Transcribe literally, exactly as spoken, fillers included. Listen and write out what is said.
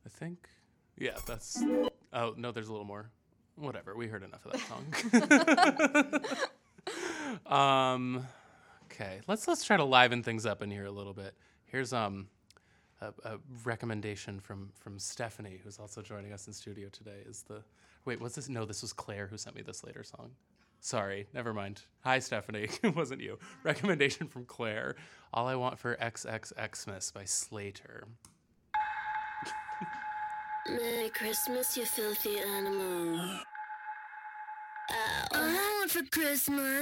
I think. Yeah, that's. Oh no, there's a little more. Whatever. We heard enough of that song. um, okay, let's let's try to liven things up in here a little bit. Here's um a, a recommendation from from Stephanie, who's also joining us in studio today. Is the wait? What's this? No, this was Claire who sent me this later song. Sorry, never mind. Hi, Stephanie. It wasn't you. Recommendation from Claire. All I Want for X X Xmas by Slater. Merry Christmas, you filthy animal. All I want for Christmas